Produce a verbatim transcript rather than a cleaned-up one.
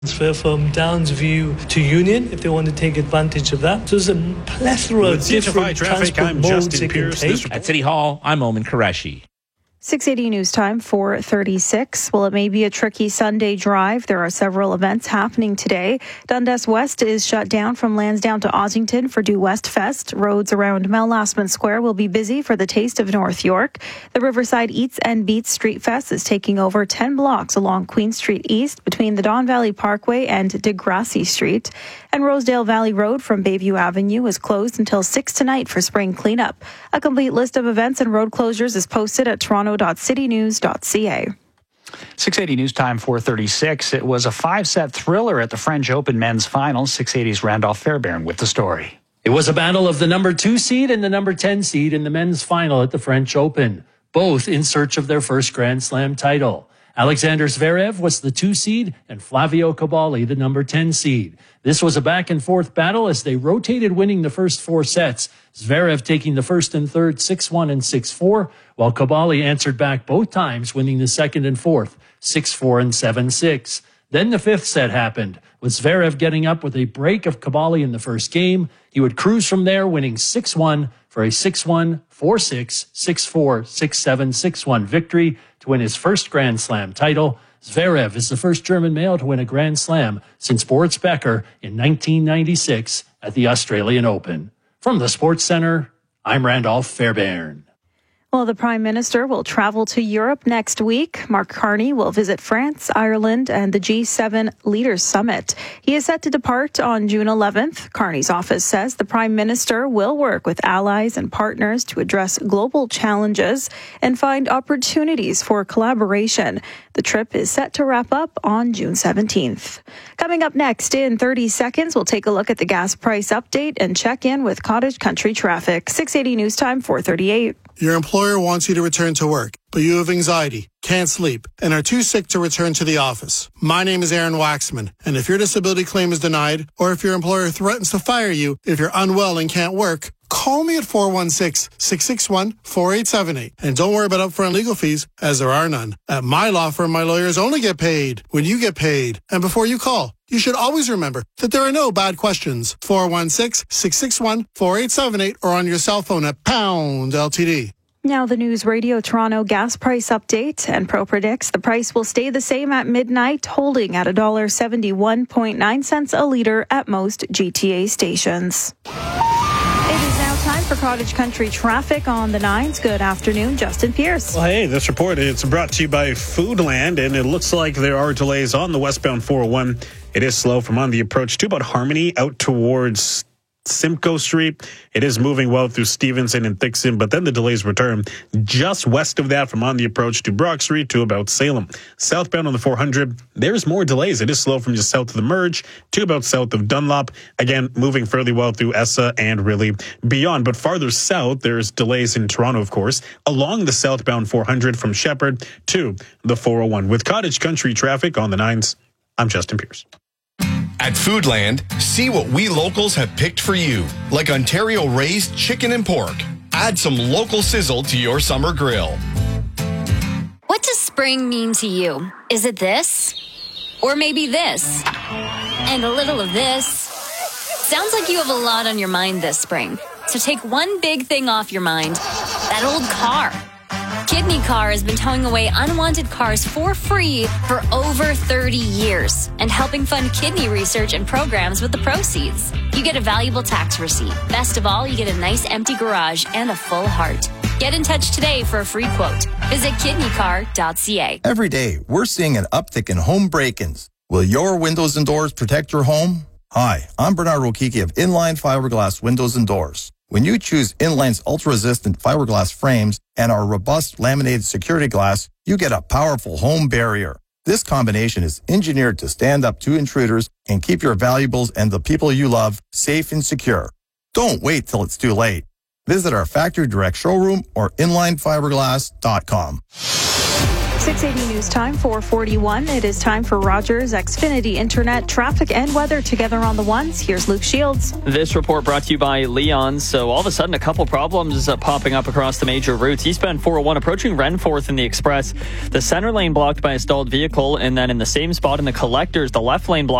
transfer from Downsview to Union if they want to take advantage of that. So there's a plethora of different traffic, transport I'm modes Justin it can Pierce. take. At City Hall, I'm Omen Qureshi. six eighty News Time, four thirty-six. Well, it may be a tricky Sunday drive. There are several events happening today. Dundas West is shut down from Lansdowne to Ossington for Due West Fest. Roads around Mel Lastman Square will be busy for the Taste of North York. The Riverside Eats and Beats Street Fest is taking over ten blocks along Queen Street East between the Don Valley Parkway and Degrassi Street. And Rosedale Valley Road from Bayview Avenue is closed until six tonight for spring cleanup. A complete list of events and road closures is posted at toronto dot city news dot c a. six eighty News Time, four thirty-six. It was a five-set thriller at the French Open men's finals. six eighty's Randolph Fairbairn with the story. It was a battle of the number two seed and the number ten seed in the men's final at the French Open, both in search of their first Grand Slam title. Alexander Zverev was the two seed and Flavio Cabali the number ten seed. This was a back-and-forth battle as they rotated, winning the first four sets. Zverev taking the first and third six one and six four, while Cabali answered back both times, winning the second and fourth six four and seven six. Then the fifth set happened, with Zverev getting up with a break of Cabali in the first game. He would cruise from there, winning six one for a six one, four six, six four, six seven, six one victory to win his first Grand Slam title. Zverev is the first German male to win a Grand Slam since Boris Becker in nineteen ninety-six at the Australian Open. From the Sports Center, I'm Randolph Fairbairn. Well, the Prime Minister will travel to Europe next week. Mark Carney will visit France, Ireland, and the G seven Leaders Summit. He is set to depart on June eleventh. Carney's office says the Prime Minister will work with allies and partners to address global challenges and find opportunities for collaboration. The trip is set to wrap up on June seventeenth. Coming up next in thirty seconds, we'll take a look at the gas price update and check in with Cottage Country traffic. six eighty News Time, four thirty-eight. Your employer wants you to return to work, but you have anxiety, can't sleep, and are too sick to return to the office. My name is Aaron Waxman, and if your disability claim is denied, or if your employer threatens to fire you if you're unwell and can't work, call me at four one six, six six one, four eight seven eight. And don't worry about upfront legal fees, as there are none. At my law firm, my lawyers only get paid when you get paid. And before you call, you should always remember that there are no bad questions. four one six, six six one, four eight seven eight or on your cell phone at pound L T D. Now the News Radio Toronto gas price update, and Pro predicts the price will stay the same at midnight, holding at one dollar seventy-one point nine cents a litre at most G T A stations. It is now time for Cottage Country traffic on the nines. Good afternoon, Justin Pierce. Well, hey, this report is brought to you by Foodland, and it looks like there are delays on the westbound four oh one. It is slow from on the approach to about Harmony out towards Simcoe Street. It is moving well through Stevenson and Thixon, but then the delays return just west of that from on the approach to Brock Street to about Salem. Southbound on the four hundred, there's more delays. It is slow from just south of the Merge to about south of Dunlop. Again, moving fairly well through Essa and really beyond. But farther south, there's delays in Toronto, of course, along the southbound four hundred from Shepherd to the four oh one. With Cottage Country traffic on the nines, I'm Justin Pierce. At Foodland, see what we locals have picked for you, like Ontario-raised chicken and pork. Add some local sizzle to your summer grill. What does spring mean to you? Is it this? Or maybe this? And a little of this? Sounds like you have a lot on your mind this spring. So take one big thing off your mind. That old car. Kidney Car has been towing away unwanted cars for free for over thirty years and helping fund kidney research and programs with the proceeds. You get a valuable tax receipt. Best of all, you get a nice empty garage and a full heart. Get in touch today for a free quote. Visit kidney car dot c a. Every day, we're seeing an uptick in home break-ins. Will your windows and doors protect your home? Hi, I'm Bernard Rokiki of Inline Fiberglass Windows and Doors. When you choose Inline's ultra-resistant fiberglass frames and our robust laminated security glass, you get a powerful home barrier. This combination is engineered to stand up to intruders and keep your valuables and the people you love safe and secure. Don't wait till it's too late. Visit our factory direct showroom or inline fiberglass dot com. six eighty News Time, four forty-one. It is time for Rogers Xfinity Internet traffic and weather together on the ones. Here's Luke Shields. This report brought to you by Leon. So all of a sudden, a couple problems uh, popping up across the major routes. Eastbound four oh one approaching Renforth in the Express. The center lane blocked by a stalled vehicle, and then in the same spot in the collectors, the left lane blocked